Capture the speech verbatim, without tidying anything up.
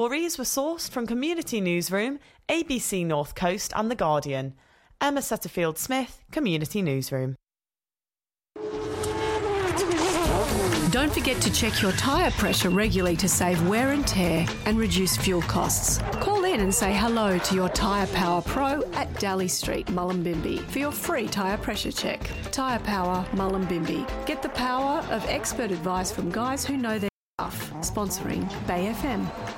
Stories were sourced from Community Newsroom, A B C North Coast and The Guardian. Emma Setterfield-Smith, Community Newsroom. Don't forget to check your tyre pressure regularly to save wear and tear and reduce fuel costs. Call in and say hello to your Tyre Power Pro at Daly Street, Mullumbimby for your free tyre pressure check. Tyre Power, Mullumbimby. Get the power of expert advice from guys who know their stuff. Sponsoring Bay F M.